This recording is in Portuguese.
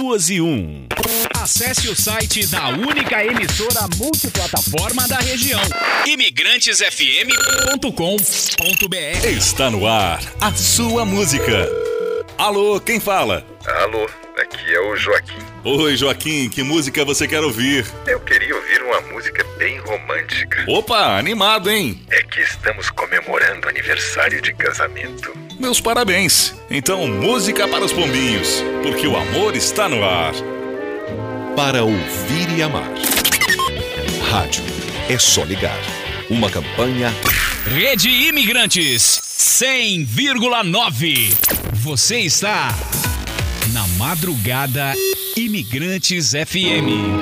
2 e 1. Acesse o site da única emissora multiplataforma da região, imigrantesfm.com.br. Está no ar a sua música. Alô, quem fala? Alô, aqui é o Joaquim. Oi, Joaquim, que música você quer ouvir? Eu queria ouvir uma música bem romântica. Opa, animado, hein? É que estamos comemorando aniversário de casamento. Meus parabéns. Então, música para os pombinhos, porque o amor está no ar. Para ouvir e amar. Rádio é só ligar. Uma campanha Rede Imigrantes 100,9. Você está na Madrugada Imigrantes FM.